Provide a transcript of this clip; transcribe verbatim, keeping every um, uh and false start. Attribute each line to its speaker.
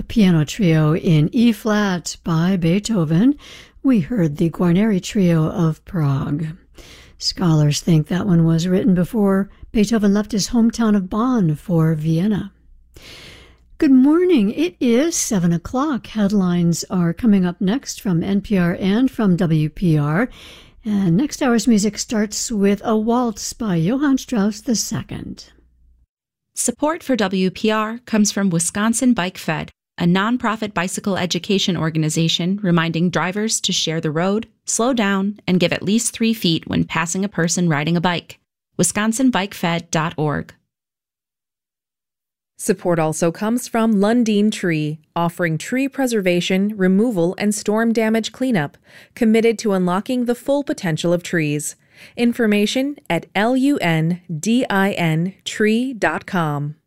Speaker 1: piano trio in E-flat by Beethoven. We heard the Guarneri Trio of Prague. Scholars think that one was written before Beethoven left his hometown of Bonn for Vienna. Good morning. It is seven o'clock. Headlines are coming up next from N P R and from W P R. And next hour's music starts with a waltz by Johann Strauss the Second.
Speaker 2: Support for W P R comes from Wisconsin Bike Fed, a nonprofit bicycle education organization reminding drivers to share the road, slow down, and give at least three feet when passing a person riding a bike. wisconsin bike fed dot org.
Speaker 3: Support also comes from Lundin Tree, offering tree preservation, removal, and storm damage cleanup, committed to unlocking the full potential of trees. Information at L U N D I N tree dot com.